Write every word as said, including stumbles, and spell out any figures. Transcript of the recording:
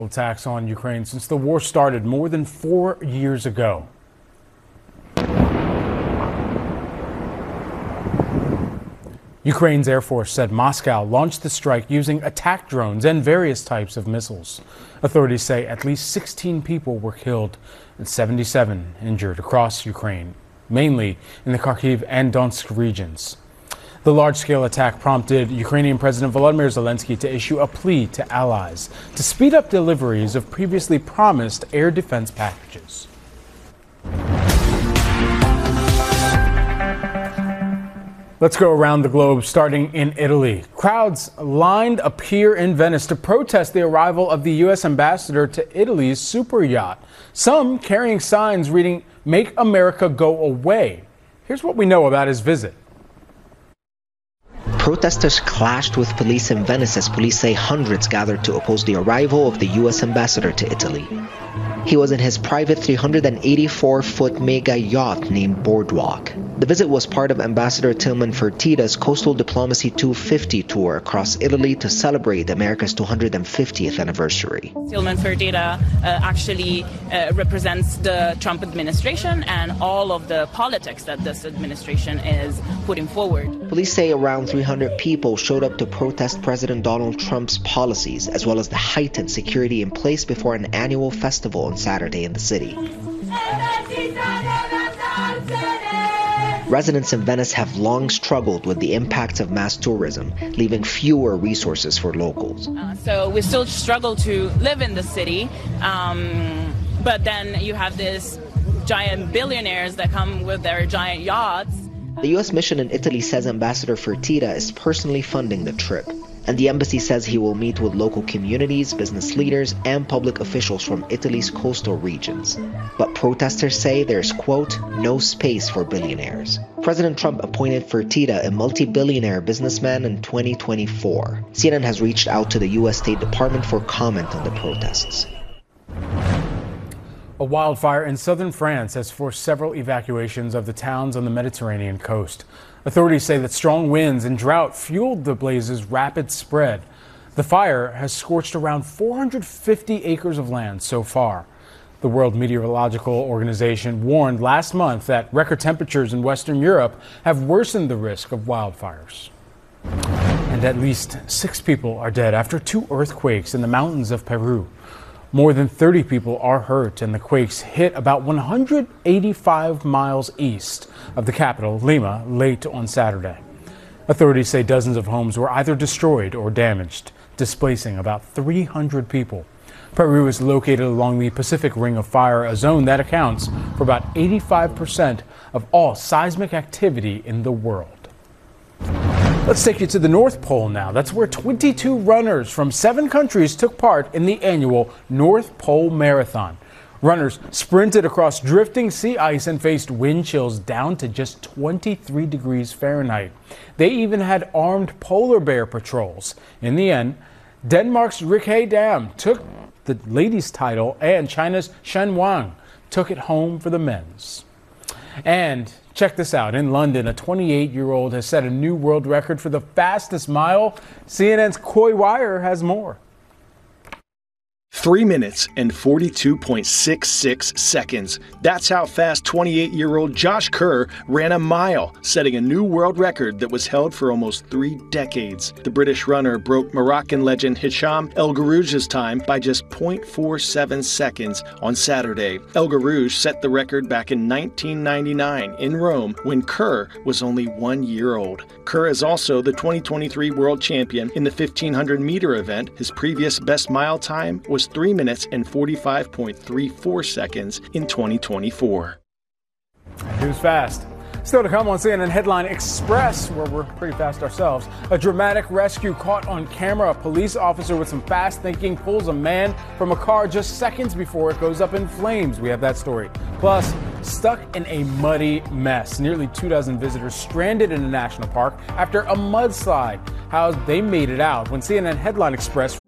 Attacks on Ukraine since the war started more than four years ago. Ukraine's Air Force said Moscow launched the strike using attack drones and various types of missiles. Authorities say at least sixteen people were killed and seventy-seven injured across Ukraine, mainly in the Kharkiv and Donetsk regions. The large-scale attack prompted Ukrainian President Volodymyr Zelensky to issue a plea to allies to speed up deliveries of previously promised air defense packages. Let's go around the globe, starting in Italy. Crowds lined a pier in Venice to protest the arrival of the U S ambassador to Italy's super yacht, some carrying signs reading, "Make America Go Away." Here's what we know about his visit. Protesters clashed with police in Venice as police say hundreds gathered to oppose the arrival of the U S ambassador to Italy. He was in his private three hundred eighty-four foot mega yacht named Boardwalk. The visit was part of Ambassador Tillman Fertitta's Coastal Diplomacy two fifty tour across Italy to celebrate America's two hundred fiftieth anniversary. Tillman Fertitta uh, actually uh, represents the Trump administration and all of the politics that this administration is putting forward. Police say around three hundred people showed up to protest President Donald Trump's policies, as well as the heightened security in place before an annual festival on Saturday in the city. Residents in Venice have long struggled with the impacts of mass tourism, leaving fewer resources for locals. Uh, so we still struggle to live in the city, um, but then you have these giant billionaires that come with their giant yachts. The U S mission in Italy says Ambassador Fertitta is personally funding the trip, and the embassy says he will meet with local communities, business leaders, and public officials from Italy's coastal regions. But protesters say there's, quote, no space for billionaires. President Trump appointed Fertitta a multi-billionaire businessman in twenty twenty-four. C N N has reached out to the U S State Department for comment on the protests. A wildfire in southern France has forced several evacuations of the towns on the Mediterranean coast. Authorities say that strong winds and drought fueled the blaze's rapid spread. The fire has scorched around four hundred fifty acres of land so far. The World Meteorological Organization warned last month that record temperatures in Western Europe have worsened the risk of wildfires. And at least six people are dead after two earthquakes in the mountains of Peru. More than thirty people are hurt, and the quakes hit about one hundred eighty-five miles east of the capital, Lima, late on Saturday. Authorities say dozens of homes were either destroyed or damaged, displacing about three hundred people. Peru is located along the Pacific Ring of Fire, a zone that accounts for about eighty-five percent of all seismic activity in the world. Let's take you to the North Pole now. That's where twenty-two runners from seven countries took part in the annual North Pole Marathon. Runners sprinted across drifting sea ice and faced wind chills down to just twenty-three degrees Fahrenheit. They even had armed polar bear patrols. In the end, Denmark's Rikke Dam took the ladies' title, and China's Shen Wang took it home for the men's. And check this out. In London, a twenty-eight-year-old has set a new world record for the fastest mile. C N N's Coy Wire has more. Three minutes and forty-two point six six seconds. That's how fast twenty-eight-year-old Josh Kerr ran a mile, setting a new world record that was held for almost three decades. The British runner broke Moroccan legend Hicham El Guerrouj's time by just zero point four seven seconds on Saturday. El Guerrouj set the record back in nineteen ninety-nine in Rome when Kerr was only one year old. Kerr is also the twenty twenty-three world champion in the fifteen hundred meter event. His previous best mile time was three minutes and forty-five point three four seconds in twenty twenty-four. Who's fast? Still to come on C N N Headline Express, where we're pretty fast ourselves. A dramatic rescue caught on camera. A police officer with some fast thinking pulls a man from a car just seconds before it goes up in flames. We have that story. Plus, stuck in a muddy mess. Nearly two dozen visitors stranded in a national park after a mudslide. How they made it out when C N N Headline Express